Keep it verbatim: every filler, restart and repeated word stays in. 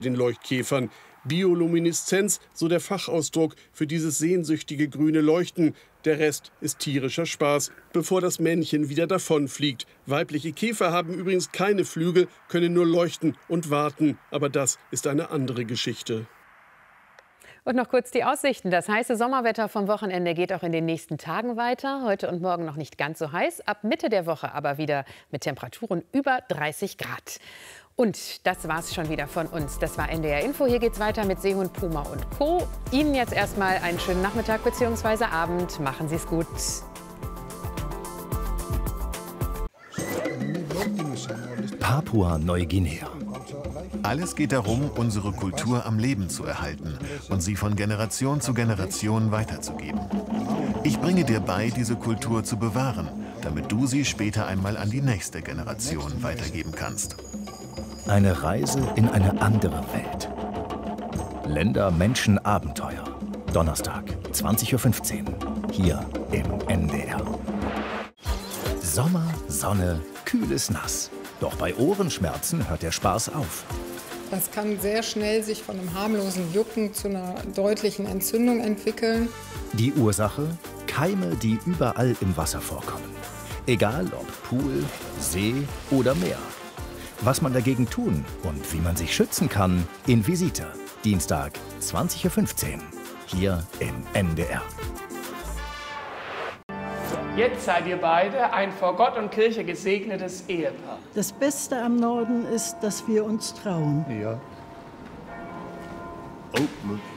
den Leuchtkäfern. Biolumineszenz, so der Fachausdruck für dieses sehnsüchtige grüne Leuchten. Der Rest ist tierischer Spaß, bevor das Männchen wieder davonfliegt. Weibliche Käfer haben übrigens keine Flügel, können nur leuchten und warten. Aber das ist eine andere Geschichte. Und noch kurz die Aussichten. Das heiße Sommerwetter vom Wochenende geht auch in den nächsten Tagen weiter. Heute und morgen noch nicht ganz so heiß, ab Mitte der Woche aber wieder mit Temperaturen über dreißig Grad. Und das war's schon wieder von uns. Das war N D R Info. Hier geht's weiter mit Seehund, Puma und Co. Ihnen jetzt erstmal einen schönen Nachmittag bzw. Abend. Machen Sie's gut. Papua-Neuguinea. Alles geht darum, unsere Kultur am Leben zu erhalten und sie von Generation zu Generation weiterzugeben. Ich bringe dir bei, diese Kultur zu bewahren, damit du sie später einmal an die nächste Generation weitergeben kannst. Eine Reise in eine andere Welt. Länder, Menschen, Abenteuer. Donnerstag, zwanzig Uhr fünfzehn. Hier im N D R. Sommer, Sonne, kühles Nass. Doch bei Ohrenschmerzen hört der Spaß auf. Das kann sehr schnell sich von einem harmlosen Jucken zu einer deutlichen Entzündung entwickeln. Die Ursache? Keime, die überall im Wasser vorkommen. Egal ob Pool, See oder Meer. Was man dagegen tun und wie man sich schützen kann, in Visita. Dienstag, zwanzig Uhr fünfzehn. Hier im N D R. Jetzt seid ihr beide ein vor Gott und Kirche gesegnetes Ehepaar. Das Beste am Norden ist, dass wir uns trauen. Ja. Oh,